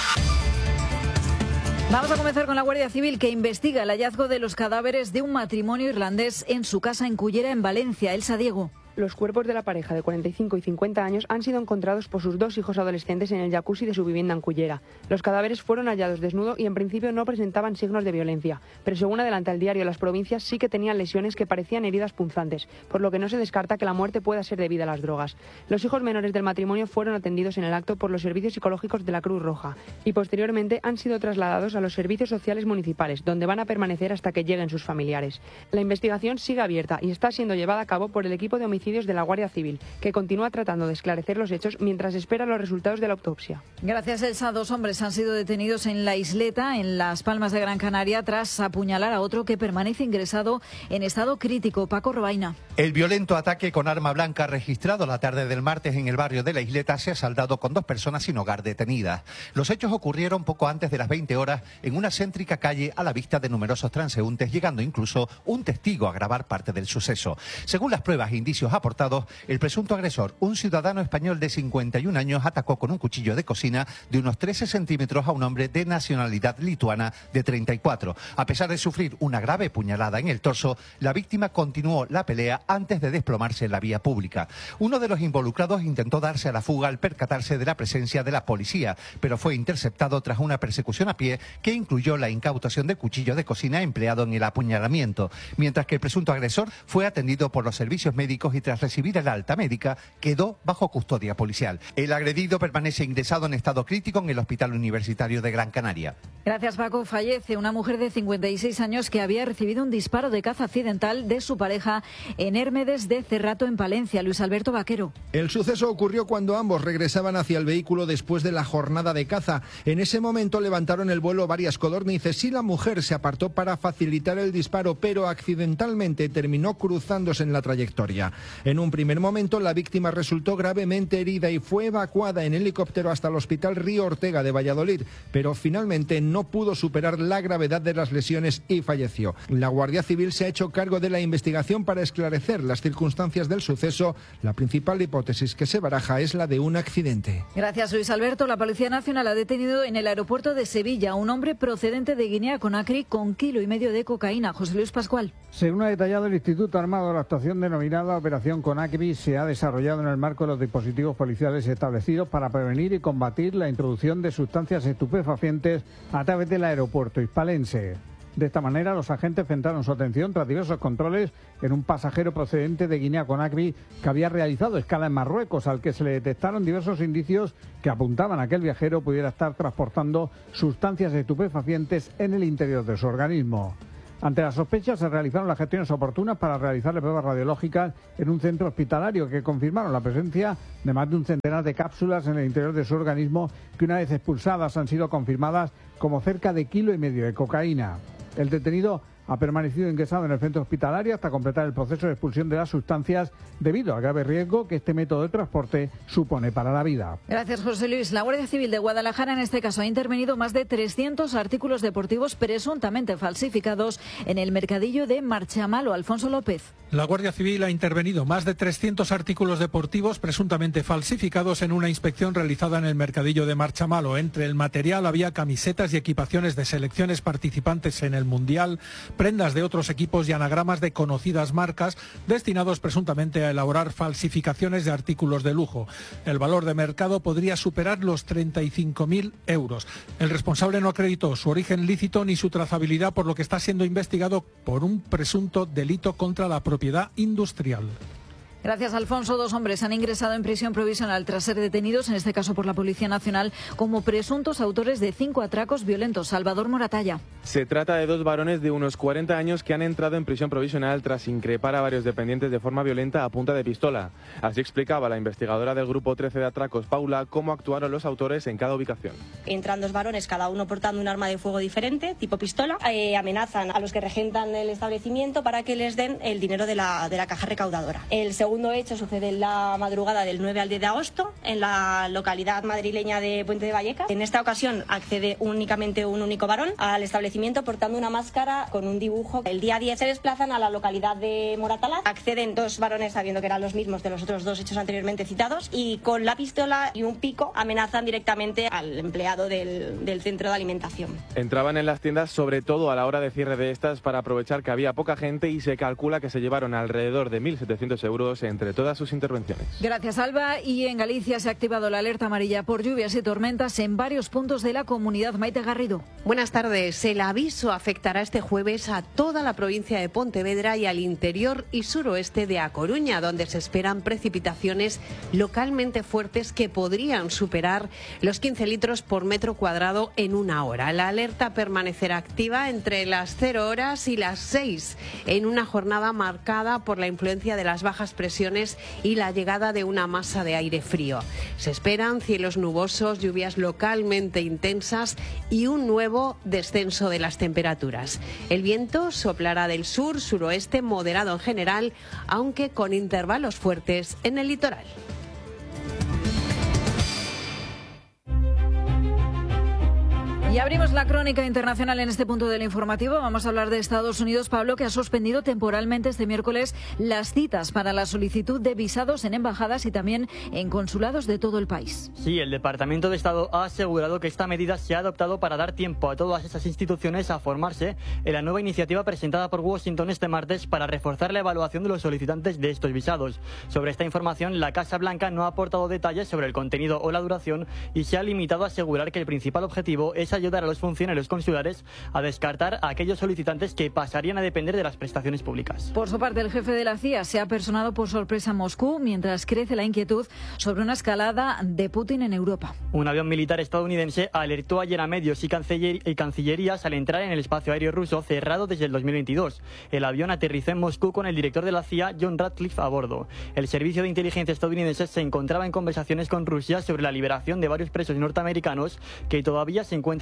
Vamos a comenzar con la Guardia Civil, que investiga el hallazgo de los cadáveres de un matrimonio irlandés en su casa en Cullera, en Valencia. Elsa Diego. Los cuerpos de la pareja de cuarenta y cinco y cincuenta años han sido encontrados por sus dos hijos adolescentes en el jacuzzi de su vivienda en Cullera. Los cadáveres fueron hallados desnudos y en principio no presentaban signos de violencia, pero según adelanta el diario Las Provincias, sí que tenían lesiones que parecían heridas punzantes, por lo que no se descarta que la muerte pueda ser debida a las drogas. Los hijos menores del matrimonio fueron atendidos en el acto por los servicios psicológicos de la Cruz Roja y posteriormente han sido trasladados a los servicios sociales municipales, donde van a permanecer hasta que lleguen sus familiares. La investigación sigue abierta y está siendo llevada a cabo por el equipo de homicidios de la Guardia Civil, que continúa tratando de esclarecer los hechos mientras espera los resultados de la autopsia. Gracias, Elsa. Dos hombres han sido detenidos en La Isleta, en Las Palmas de Gran Canaria, tras apuñalar a otro que permanece ingresado en estado crítico. Paco Robaina. El violento ataque con arma blanca registrado la tarde del martes en el barrio de La Isleta se ha saldado con dos personas sin hogar detenidas. Los hechos ocurrieron poco antes de las veinte horas en una céntrica calle a la vista de numerosos transeúntes, llegando incluso un testigo a grabar parte del suceso. Según las pruebas e indicios aportados, el presunto agresor, un ciudadano español de cincuenta y un años, atacó con un cuchillo de cocina de unos trece centímetros a un hombre de nacionalidad lituana de treinta y cuatro. A pesar de sufrir una grave puñalada en el torso, la víctima continuó la pelea antes de desplomarse en la vía pública. Uno de los involucrados intentó darse a la fuga al percatarse de la presencia de la policía, pero fue interceptado tras una persecución a pie que incluyó la incautación del cuchillo de cocina empleado en el apuñalamiento, mientras que el presunto agresor fue atendido por los servicios médicos y tras recibir el alta médica quedó bajo custodia policial. El agredido permanece ingresado en estado crítico en el Hospital Universitario de Gran Canaria. Gracias, Paco. Fallece una mujer de cincuenta y seis años que había recibido un disparo de caza accidental de su pareja en Hérmedes de Cerrato, en Palencia. Luis Alberto Vaquero. El suceso ocurrió cuando ambos regresaban hacia el vehículo después de la jornada de caza. En ese momento levantaron el vuelo varias codornices y la mujer se apartó para facilitar el disparo, pero accidentalmente terminó cruzándose en la trayectoria. En un primer momento, la víctima resultó gravemente herida y fue evacuada en helicóptero hasta el Hospital Río Ortega de Valladolid, pero finalmente no pudo superar la gravedad de las lesiones y falleció. La Guardia Civil se ha hecho cargo de la investigación para esclarecer las circunstancias del suceso. La principal hipótesis que se baraja es la de un accidente. Gracias, Luis Alberto. La Policía Nacional ha detenido en el aeropuerto de Sevilla a un hombre procedente de Guinea-Conakry con kilo y medio de cocaína. José Luis Pascual. Según ha detallado el Instituto Armado, la actuación denominada Operación Conakry se ha desarrollado en el marco de los dispositivos policiales establecidos para prevenir y combatir la introducción de sustancias estupefacientes a través del aeropuerto hispalense. De esta manera, los agentes centraron su atención tras diversos controles en un pasajero procedente de Guinea-Conakry que había realizado escala en Marruecos, al que se le detectaron diversos indicios que apuntaban a que el viajero pudiera estar transportando sustancias estupefacientes en el interior de su organismo. Ante las sospechas se realizaron las gestiones oportunas para realizarle pruebas radiológicas en un centro hospitalario que confirmaron la presencia de más de un centenar de cápsulas en el interior de su organismo que una vez expulsadas han sido confirmadas como cerca de kilo y medio de cocaína. El detenido ha permanecido ingresado en el centro hospitalario hasta completar el proceso de expulsión de las sustancias debido al grave riesgo que este método de transporte supone para la vida. Gracias, José Luis. La Guardia Civil de Guadalajara en este caso ha intervenido más de trescientos artículos deportivos presuntamente falsificados en el mercadillo de Marchamalo. Alfonso López. La Guardia Civil ha intervenido más de trescientos artículos deportivos presuntamente falsificados en una inspección realizada en el mercadillo de Marchamalo. Entre el material había camisetas y equipaciones de selecciones participantes en el Mundial, prendas de otros equipos y anagramas de conocidas marcas destinados presuntamente a elaborar falsificaciones de artículos de lujo. El valor de mercado podría superar los treinta y cinco mil euros. El responsable no acreditó su origen lícito ni su trazabilidad, por lo que está siendo investigado por un presunto delito contra la propiedad industrial. Gracias, Alfonso. Dos hombres han ingresado en prisión provisional tras ser detenidos, en este caso por la Policía Nacional, como presuntos autores de cinco atracos violentos. Salvador Moratalla. Se trata de dos varones de unos cuarenta años que han entrado en prisión provisional tras increpar a varios dependientes de forma violenta a punta de pistola. Así explicaba la investigadora del Grupo trece de Atracos, Paula, cómo actuaron los autores en cada ubicación. Entran dos varones, cada uno portando un arma de fuego diferente, tipo pistola. Eh, amenazan a los que regentan el establecimiento para que les den el dinero de la, de la caja recaudadora. El segundo El segundo hecho sucede en la madrugada del nueve al diez de agosto en la localidad madrileña de Puente de Vallecas. En esta ocasión accede únicamente un único varón al establecimiento portando una máscara con un dibujo. El día diez se desplazan a la localidad de Moratalaz. Acceden dos varones sabiendo que eran los mismos de los otros dos hechos anteriormente citados y con la pistola y un pico amenazan directamente al empleado del, del centro de alimentación. Entraban en las tiendas sobre todo a la hora de cierre de estas para aprovechar que había poca gente y se calcula que se llevaron alrededor de mil setecientos euros entre todas sus intervenciones. Gracias, Alba. Y en Galicia se ha activado la alerta amarilla por lluvias y tormentas en varios puntos de la comunidad. Maite Garrido. Buenas tardes. El aviso afectará este jueves a toda la provincia de Pontevedra y al interior y suroeste de A Coruña, donde se esperan precipitaciones localmente fuertes que podrían superar los quince litros por metro cuadrado en una hora. La alerta permanecerá activa entre las cero horas y las seis, en una jornada marcada por la influencia de las bajas presiones y la llegada de una masa de aire frío. Se esperan cielos nubosos, lluvias localmente intensas y un nuevo descenso de las temperaturas. El viento soplará del sur, suroeste, moderado en general, aunque con intervalos fuertes en el litoral. Y abrimos la crónica internacional en este punto del informativo. Vamos a hablar de Estados Unidos, Pablo, que ha suspendido temporalmente este miércoles las citas para la solicitud de visados en embajadas y también en consulados de todo el país. Sí, el Departamento de Estado ha asegurado que esta medida se ha adoptado para dar tiempo a todas esas instituciones a formarse en la nueva iniciativa presentada por Washington este martes para reforzar la evaluación de los solicitantes de estos visados. Sobre esta información, la Casa Blanca no ha aportado detalles sobre el contenido o la duración y se ha limitado a asegurar que el principal objetivo es ayudar a los funcionarios consulares a descartar a aquellos solicitantes que pasarían a depender de las prestaciones públicas. Por su parte, el jefe de la C I A se ha personado por sorpresa en Moscú mientras crece la inquietud sobre una escalada de Putin en Europa. Un avión militar estadounidense alertó ayer a medios y, canciller y cancillerías al entrar en el espacio aéreo ruso cerrado desde el dos mil veintidós. El avión aterrizó en Moscú con el director de la C I A, John Ratcliffe, a bordo. El servicio de inteligencia estadounidense se encontraba en conversaciones con Rusia sobre la liberación de varios presos norteamericanos que todavía se encuentran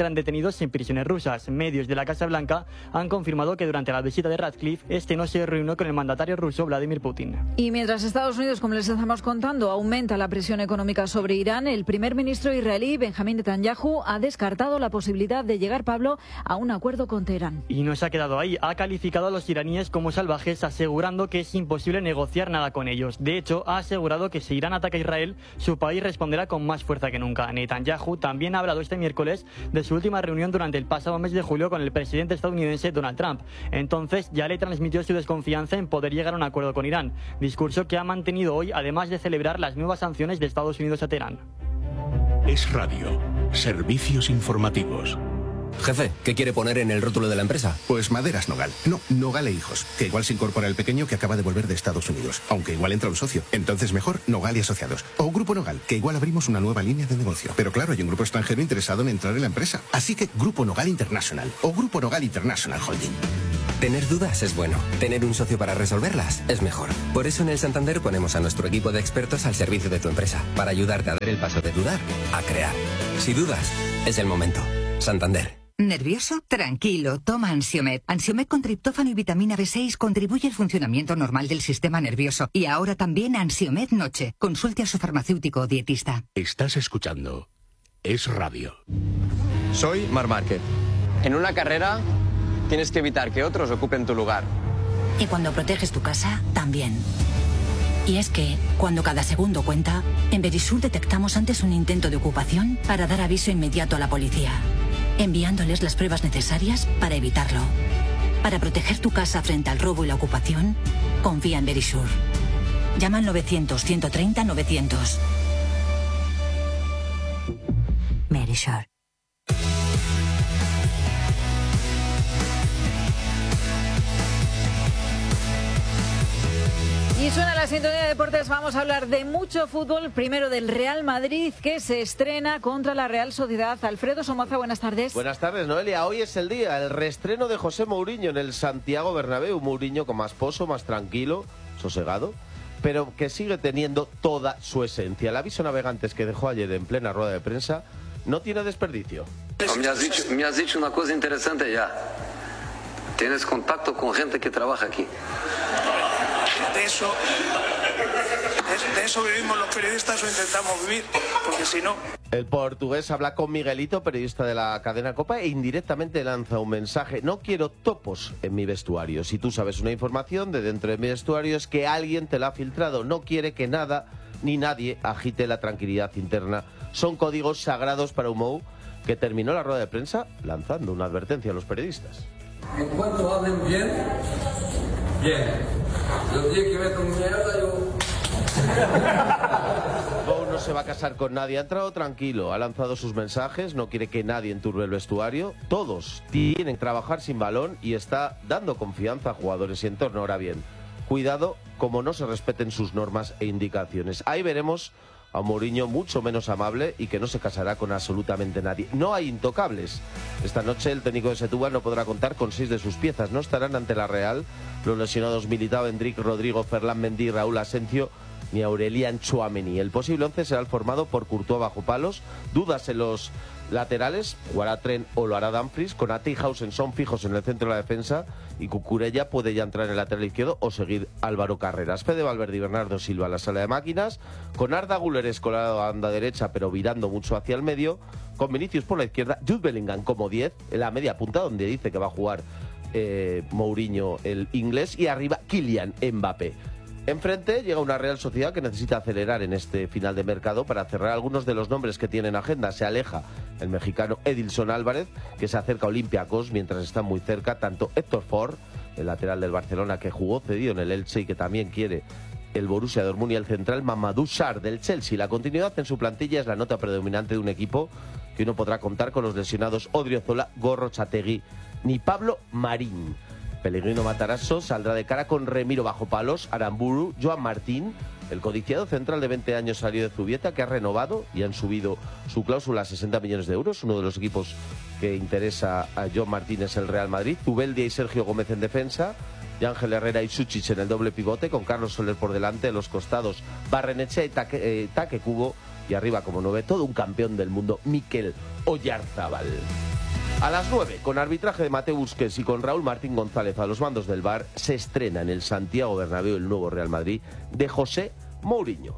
eran detenidos en prisiones rusas. Medios de la Casa Blanca han confirmado que durante la visita de Ratcliffe, este no se reunió con el mandatario ruso Vladimir Putin. Y mientras Estados Unidos, como les estamos contando, aumenta la presión económica sobre Irán, el primer ministro israelí, Benjamín Netanyahu, ha descartado la posibilidad de llegar, Pablo, a un acuerdo con Teherán. Y no se ha quedado ahí. Ha calificado a los iraníes como salvajes, asegurando que es imposible negociar nada con ellos. De hecho, ha asegurado que si Irán ataca a Israel, su país responderá con más fuerza que nunca. Netanyahu también ha hablado este miércoles de su última reunión durante el pasado mes de julio con el presidente estadounidense Donald Trump. Entonces ya le transmitió su desconfianza en poder llegar a un acuerdo con Irán, discurso que ha mantenido hoy, además de celebrar las nuevas sanciones de Estados Unidos a Teherán. Es Radio. Servicios informativos. Jefe, ¿qué quiere poner en el rótulo de la empresa? Pues Maderas Nogal. No, Nogal e Hijos. Que igual se incorpora el pequeño que acaba de volver de Estados Unidos. Aunque igual entra un socio. Entonces mejor Nogal y Asociados. O Grupo Nogal, que igual abrimos una nueva línea de negocio. Pero claro, hay un grupo extranjero interesado en entrar en la empresa. Así que Grupo Nogal International. O Grupo Nogal International Holding. Tener dudas es bueno. Tener un socio para resolverlas es mejor. Por eso en el Santander ponemos a nuestro equipo de expertos al servicio de tu empresa. Para ayudarte a dar el paso de dudar a crear. Si dudas, es el momento. Santander. ¿Nervioso? Tranquilo, toma Ansiomed. Ansiomed con triptófano y vitamina B seis contribuye al funcionamiento normal del sistema nervioso. Y ahora también Ansiomed Noche. Consulte a su farmacéutico o dietista. Estás escuchando Es Radio. Soy Marc Márquez. En una carrera tienes que evitar que otros ocupen tu lugar. Y cuando proteges tu casa, también. Y es que, cuando cada segundo cuenta, en Verisur detectamos antes un intento de ocupación para dar aviso inmediato a la policía, enviándoles las pruebas necesarias para evitarlo. Para proteger tu casa frente al robo y la ocupación, confía en Verisur. Llama al novecientos, ciento treinta, novecientos. Verisur. Y suena la sintonía de deportes, vamos a hablar de mucho fútbol, primero del Real Madrid, que se estrena contra la Real Sociedad. Alfredo Somoza, buenas tardes. Buenas tardes, Noelia. Hoy es el día, el reestreno de José Mourinho en el Santiago Bernabéu. Mourinho con más pozo, más tranquilo, sosegado, pero que sigue teniendo toda su esencia. El aviso navegantes que dejó ayer en plena rueda de prensa no tiene desperdicio. Me has dicho, me has dicho una cosa interesante ya. Tienes contacto con gente que trabaja aquí. De eso, de, de eso vivimos los periodistas o intentamos vivir, porque si no... El portugués habla con Miguelito, periodista de la cadena COPA, e indirectamente lanza un mensaje. No quiero topos en mi vestuario. Si tú sabes una información de dentro de mi vestuario es que alguien te la ha filtrado. No quiere que nada ni nadie agite la tranquilidad interna. Son códigos sagrados para Mou, que terminó la rueda de prensa lanzando una advertencia a los periodistas. En cuanto hablen bien, bien. Los días que meto mierda, yo... Mou no se va a casar con nadie, ha entrado tranquilo, ha lanzado sus mensajes, no quiere que nadie enturbe el vestuario. Todos tienen que trabajar sin balón y está dando confianza a jugadores y entorno. Ahora bien, cuidado como no se respeten sus normas e indicaciones. Ahí veremos a un Mourinho mucho menos amable y que no se casará con absolutamente nadie. No hay intocables. Esta noche el técnico de Setúbal no podrá contar con seis de sus piezas. No estarán ante la Real los lesionados Militao, Endrick, Rodrigo, Ferland Mendy, Raúl Asencio ni Aurelian Tchouaméni. El posible once será el formado por Courtois bajo palos. Dudas en los laterales, jugará Trent o lo hará Dumfries. Con Ate y Hausen son fijos en el centro de la defensa y Cucurella puede ya entrar en el lateral izquierdo o seguir Álvaro Carreras. Fede Valverde y Bernardo Silva en la sala de máquinas, con Arda Güler escolado a banda derecha pero virando mucho hacia el medio, con Vinicius por la izquierda, Jude Bellingham como diez en la media punta donde dice que va a jugar eh, Mourinho el inglés, y arriba Kylian Mbappé. Enfrente llega una Real Sociedad que necesita acelerar en este final de mercado para cerrar algunos de los nombres que tienen agenda. Se aleja el mexicano Edilson Álvarez, que se acerca a Olympiacos, mientras están muy cerca tanto Héctor Ford, el lateral del Barcelona que jugó cedido en el Elche y que también quiere el Borussia Dortmund, y el central Mamadou Sarr del Chelsea. La continuidad en su plantilla es la nota predominante de un equipo que no podrá contar con los lesionados Odriozola, Gorrotxategi ni Pablo Marín. Pellegrino Matarazzo saldrá de cara con Remiro bajo palos, Aramburu, Joan Martín, el codiciado central de veinte años salió de Zubieta, que ha renovado y han subido su cláusula a sesenta millones de euros. Uno de los equipos que interesa a Joan Martín es el Real Madrid. Zubeldia y Sergio Gómez en defensa, y Ángel Herrera y Suchich en el doble pivote, con Carlos Soler por delante, a los costados Barrenechea y Taque, eh, Taque Kubo, y arriba como nueve todo un campeón del mundo, Mikel Oyarzábal. A las nueve, con arbitraje de Mateo Busquets y con Raúl Martín González a los mandos del V A R, se estrena en el Santiago Bernabéu el nuevo Real Madrid de José Mourinho.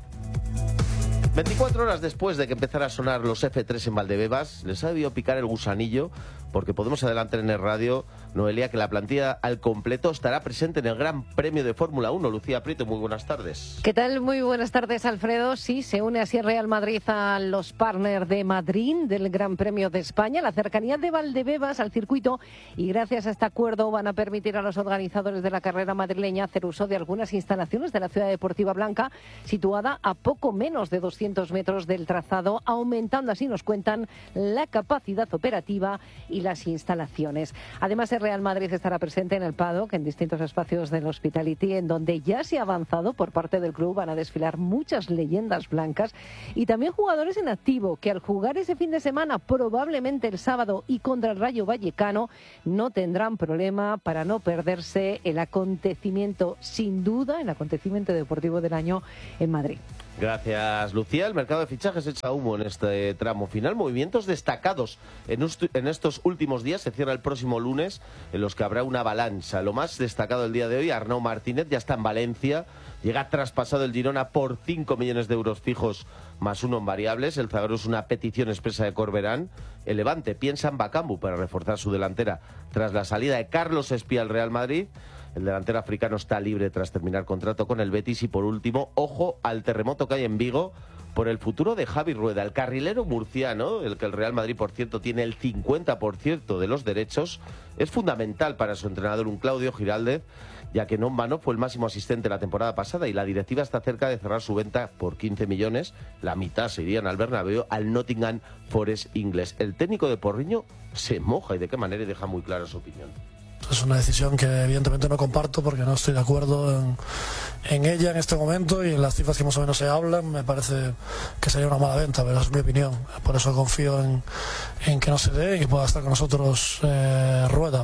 veinticuatro horas después de que empezara a sonar los F tres en Valdebebas, les ha debido picar el gusanillo, porque podemos adelantar en el radio, Noelia, que la plantilla al completo estará presente en el Gran Premio de Fórmula uno. Lucía Prieto, muy buenas tardes. ¿Qué tal? Muy buenas tardes, Alfredo. Sí, se une así el Real Madrid a los partners de Madrid del Gran Premio de España. La cercanía de Valdebebas al circuito, y gracias a este acuerdo van a permitir a los organizadores de la carrera madrileña hacer uso de algunas instalaciones de la Ciudad Deportiva Blanca, situada a poco menos de doscientos metros del trazado, aumentando, así nos cuentan, la capacidad operativa y las instalaciones. Además, el Real Madrid estará presente en el paddock, en distintos espacios del Hospitality, en donde ya se ha avanzado por parte del club. Van a desfilar muchas leyendas blancas y también jugadores en activo que, al jugar ese fin de semana, probablemente el sábado, y contra el Rayo Vallecano, no tendrán problema para no perderse el acontecimiento, sin duda, el acontecimiento deportivo del año en Madrid. Gracias, Lucía. El mercado de fichajes echa humo en este tramo final. Movimientos destacados en, en estos últimos días. Se cierra el próximo lunes, en los que habrá una avalancha. Lo más destacado del día de hoy, Arnau Martínez ya está en Valencia. Llega traspasado el Girona por cinco millones de euros fijos más uno en variables. El zaguero es una petición expresa de Corberán. El Levante piensa en Bakambu para reforzar su delantera tras la salida de Carlos Espía al Real Madrid. El delantero africano está libre tras terminar contrato con el Betis. Y por último, ojo al terremoto que hay en Vigo por el futuro de Javi Rueda, el carrilero murciano, el que el Real Madrid, por cierto, tiene el cincuenta por ciento de los derechos. Es fundamental para su entrenador, un Claudio Giraldez, ya que no en vano fue el máximo asistente la temporada pasada, y la directiva está cerca de cerrar su venta por quince millones. La mitad se irían al Bernabéu, al Nottingham Forest inglés. El técnico de Porriño se moja, y de qué manera, y deja muy clara su opinión. Es una decisión que evidentemente no comparto, porque no estoy de acuerdo en, en ella en este momento, y en las cifras que más o menos se hablan me parece que sería una mala venta, pero es mi opinión. Por eso confío en, en que no se dé y que pueda estar con nosotros eh, Rueda.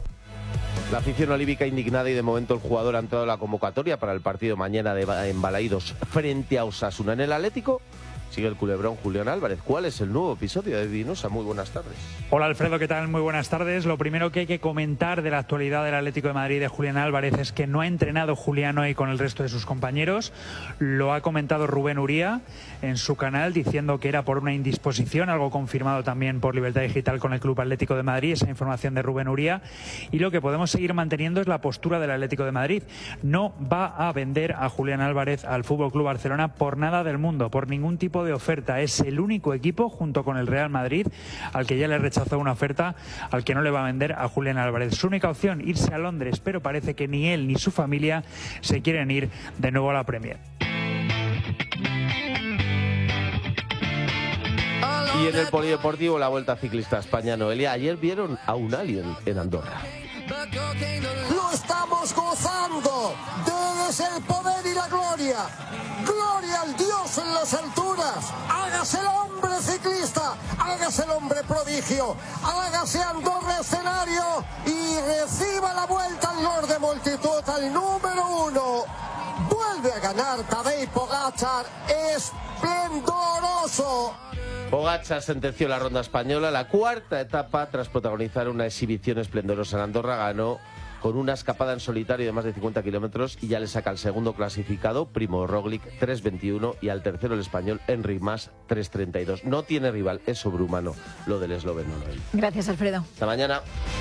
La afición olívica indignada, y de momento el jugador ha entrado en la convocatoria para el partido mañana de, en Balaídos frente a Osasuna. En el Atlético sigue el culebrón Julián Álvarez. ¿Cuál es el nuevo episodio de Dinosa? Muy buenas tardes. Hola Alfredo, ¿qué tal? Muy buenas tardes. Lo primero que hay que comentar de la actualidad del Atlético de Madrid de Julián Álvarez es que no ha entrenado Julián hoy con el resto de sus compañeros. Lo ha comentado Rubén Uría en su canal, diciendo que era por una indisposición, algo confirmado también por Libertad Digital con el Club Atlético de Madrid, esa información de Rubén Uría. Y lo que podemos seguir manteniendo es la postura del Atlético de Madrid. No va a vender a Julián Álvarez al F C Barcelona por nada del mundo, por ningún tipo de oferta. Es el único equipo, junto con el Real Madrid, al que ya le rechazó una oferta, al que no le va a vender a Julián Álvarez. Su única opción, irse a Londres, pero parece que ni él ni su familia se quieren ir de nuevo a la Premier. Y en el polideportivo, la Vuelta Ciclista a España, Noelia, ayer vieron a un alien en Andorra. Lo estamos gozando. Debes el poder y la gloria. Gloria al Dios en las alturas. Hágase el hombre ciclista. Hágase el hombre prodigio. Hágase Andorra escenario y reciba la vuelta al Lord de multitud, al número uno. Vuelve a ganar Tadej Pogačar. Esplendoroso. Pogačar sentenció la ronda española. La cuarta etapa, tras protagonizar una exhibición esplendorosa en Andorra, ganó con una escapada en solitario de más de cincuenta kilómetros, y ya le saca al segundo clasificado, Primo Roglic, tres veintiuno, y al tercero, el español Enric Mas, tres treinta y dos. No tiene rival, es sobrehumano lo del esloveno. Gracias, Alfredo. Hasta mañana.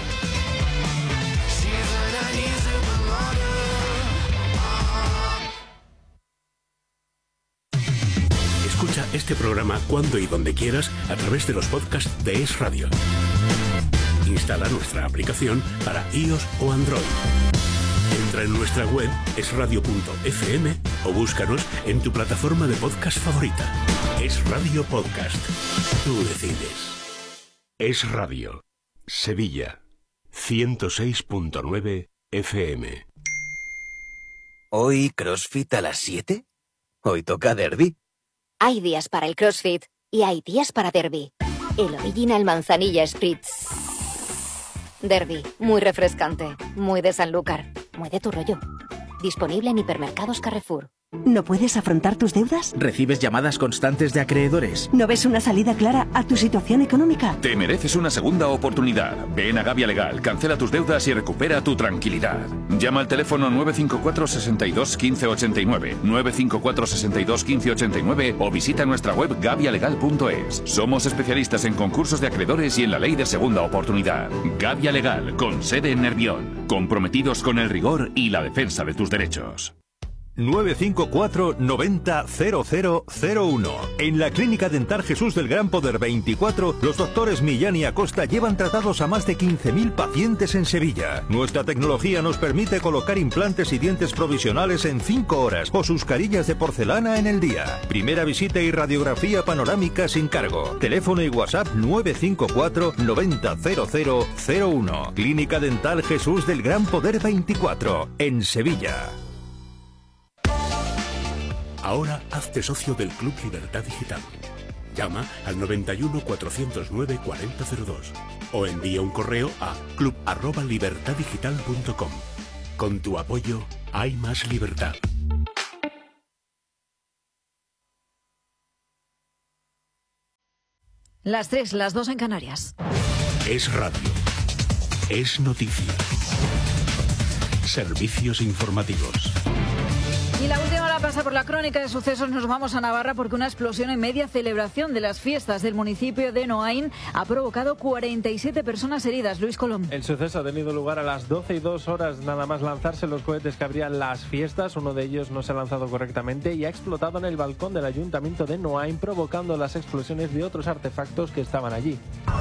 Escucha este programa cuando y donde quieras a través de los podcasts de Es Radio. Instala nuestra aplicación para iOS o Android. Entra en nuestra web es radio punto efe eme o búscanos en tu plataforma de podcast favorita. Es Radio Podcast. Tú decides. Es Radio. Sevilla. ciento seis punto nueve efe eme. ¿Hoy CrossFit a las siete? Hoy toca derbi. Hay días para el CrossFit y hay días para derbi. El Original Manzanilla Spritz. Derbi, muy refrescante, muy de Sanlúcar, muy de tu rollo. Disponible en hipermercados Carrefour. ¿No puedes afrontar tus deudas? ¿Recibes llamadas constantes de acreedores? ¿No ves una salida clara a tu situación económica? Te mereces una segunda oportunidad. Ven a Gavia Legal, cancela tus deudas y recupera tu tranquilidad. Llama al teléfono nueve cinco cuatro, seis dos, uno cinco ocho nueve, nueve cinco cuatro, seis dos, uno cinco ocho nueve o visita nuestra web gavia legal punto es. Somos especialistas en concursos de acreedores y en la ley de segunda oportunidad. Gavia Legal, con sede en Nervión. Comprometidos con el rigor y la defensa de tus derechos. nueve cinco cuatro noventa cero cero cero uno. En la Clínica Dental Jesús del Gran Poder veinticuatro, los doctores Millán y Acosta llevan tratados a más de quince mil pacientes en Sevilla. Nuestra tecnología nos permite colocar implantes y dientes provisionales en cinco horas o sus carillas de porcelana en el día. Primera visita y radiografía panorámica sin cargo. Teléfono y WhatsApp nueve cinco cuatro noventa cero cero cero uno. Clínica Dental Jesús del Gran Poder veinticuatro, en Sevilla. Ahora hazte socio del Club Libertad Digital. Llama al noventa y uno, cuatrocientos nueve, cuarenta cero dos o envía un correo a club arroba libertad digital punto com. Con tu apoyo hay más libertad. Las tres, las dos en Canarias. Es radio. Es noticia. Servicios informativos. Y la última hora pasa por la crónica de sucesos. Nos vamos a Navarra porque una explosión en media celebración de las fiestas del municipio de Noain ha provocado cuarenta y siete personas heridas. Luis Colom. El suceso ha tenido lugar a las doce y dos horas nada más lanzarse los cohetes que abrían las fiestas. Uno de ellos no se ha lanzado correctamente y ha explotado en el balcón del ayuntamiento de Noain, provocando las explosiones de otros artefactos que estaban allí.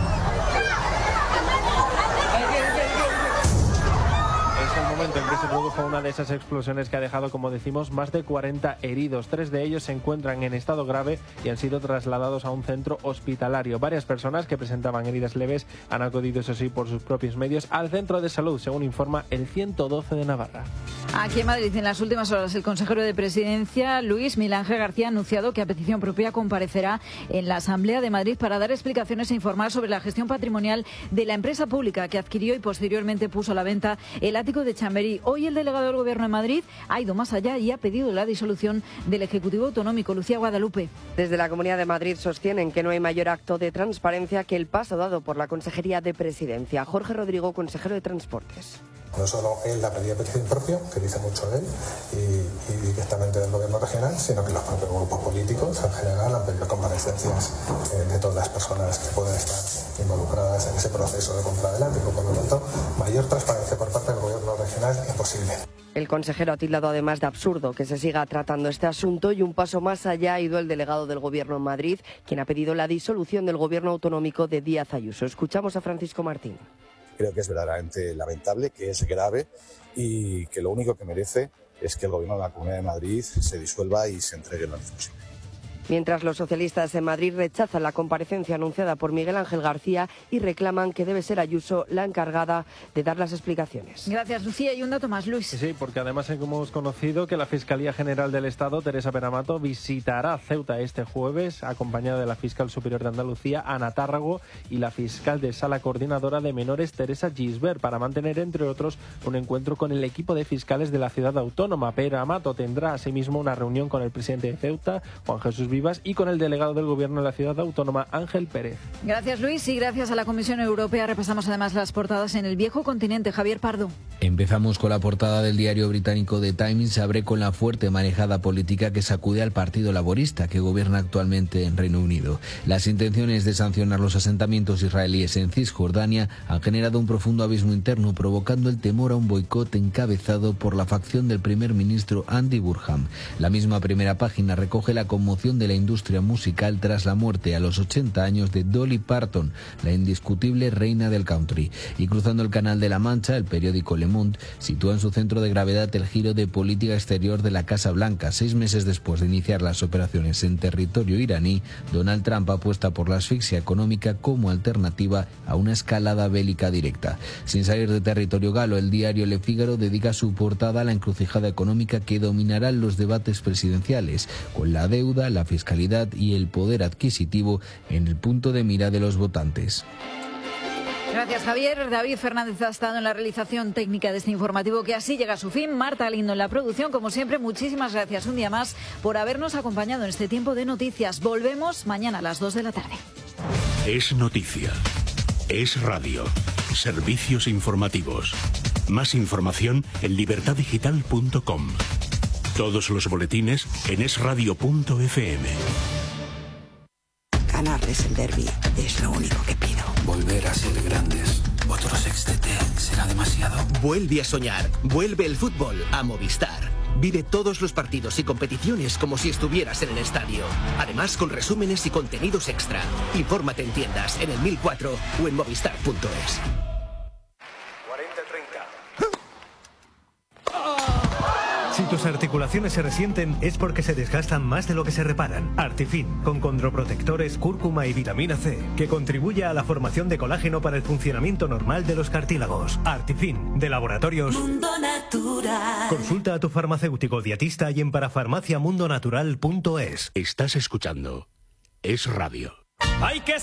Momento en que se produjo una de esas explosiones que ha dejado, como decimos, más de cuarenta heridos. Tres de ellos se encuentran en estado grave y han sido trasladados a un centro hospitalario. Varias personas que presentaban heridas leves han acudido, eso sí, por sus propios medios, al centro de salud, según informa el ciento doce de Navarra. Aquí en Madrid, en las últimas horas, el consejero de Presidencia, Luis Miguel Ángel García, ha anunciado que a petición propia comparecerá en la Asamblea de Madrid para dar explicaciones e informar sobre la gestión patrimonial de la empresa pública que adquirió y posteriormente puso a la venta el ático de Chamberí. Hoy el delegado del Gobierno de Madrid ha ido más allá y ha pedido la disolución del Ejecutivo Autonómico. Lucía Guadalupe. Desde la Comunidad de Madrid sostienen que no hay mayor acto de transparencia que el paso dado por la Consejería de Presidencia. Jorge Rodrigo, consejero de Transportes. No solo él la pedía petición propia, que dice mucho él, y, y directamente del gobierno regional, sino que los propios grupos políticos en general han pedido comparecencias eh, de todas las personas que pueden estar involucradas en ese proceso de compra del ático. Por lo tanto, mayor transparencia por parte del gobierno regional es posible. El consejero ha tildado además de absurdo que se siga tratando este asunto y un paso más allá ha ido el delegado del Gobierno en Madrid, quien ha pedido la disolución del Gobierno autonómico de Díaz Ayuso. Escuchamos a Francisco Martín. Creo que es verdaderamente lamentable, que es grave y que lo único que merece es que el Gobierno de la Comunidad de Madrid se disuelva y se entregue lo antes posible. Mientras los socialistas en Madrid rechazan la comparecencia anunciada por Miguel Ángel García y reclaman que debe ser Ayuso la encargada de dar las explicaciones. Gracias, Lucía. Y un dato más, Luis. Sí, porque además hemos conocido que la Fiscalía General del Estado, Teresa Penamato, visitará Ceuta este jueves, acompañada de la Fiscal Superior de Andalucía, Ana Tárrago, y la Fiscal de Sala Coordinadora de Menores, Teresa Gisbert, para mantener, entre otros, un encuentro con el equipo de fiscales de la ciudad autónoma. Penamato tendrá asimismo una reunión con el presidente de Ceuta, Juan Jesús Vivas, y con el delegado del Gobierno de la ciudad autónoma, Ángel Pérez. Gracias, Luis, y gracias a la Comisión Europea repasamos además las portadas en el viejo continente. Javier Pardo. Empezamos con la portada del diario británico The Times. Se abre con la fuerte manejada política que sacude al Partido Laborista, que gobierna actualmente en Reino Unido. Las intenciones de sancionar los asentamientos israelíes en Cisjordania han generado un profundo abismo interno, provocando el temor a un boicot encabezado por la facción del primer ministro Andy Burnham. La misma primera página recoge la conmoción de la industria musical tras la muerte a los ochenta años de Dolly Parton, la indiscutible reina del country. Y cruzando el Canal de la Mancha, el periódico Le Monde sitúa en su centro de gravedad el giro de política exterior de la Casa Blanca. Seis meses después de iniciar las operaciones en territorio iraní, Donald Trump apuesta por la asfixia económica como alternativa a una escalada bélica directa. Sin salir de territorio galo, el diario Le Figaro dedica su portada a la encrucijada económica que dominará los debates presidenciales, con la deuda, la fiscalidad y el poder adquisitivo en el punto de mira de los votantes. Gracias, Javier. David Fernández ha estado en la realización técnica de este informativo que así llega a su fin. Marta Lindo en la producción. Como siempre, muchísimas gracias un día más por habernos acompañado en este tiempo de noticias. Volvemos mañana a las dos de la tarde. Es noticia. Es radio. Servicios informativos. Más información en libertad digital punto com. Todos los boletines en es radio punto efe eme. Ganarles el derbi es lo único que pido. Volver a ser grandes. Otro sextete será demasiado. Vuelve a soñar. Vuelve el fútbol a Movistar. Vive todos los partidos y competiciones como si estuvieras en el estadio. Además, con resúmenes y contenidos extra. Infórmate en tiendas, en el mil cuatro o en movistar punto es. cuarenta treinta. Si tus articulaciones se resienten es porque se desgastan más de lo que se reparan. Artifin, con condroprotectores, cúrcuma y vitamina C, que contribuye a la formación de colágeno para el funcionamiento normal de los cartílagos. Artifin, de Laboratorios Mundo Natural. Consulta a tu farmacéutico dietista y en parafarmacia mundo natural punto es. Estás escuchando Es Radio. Hay que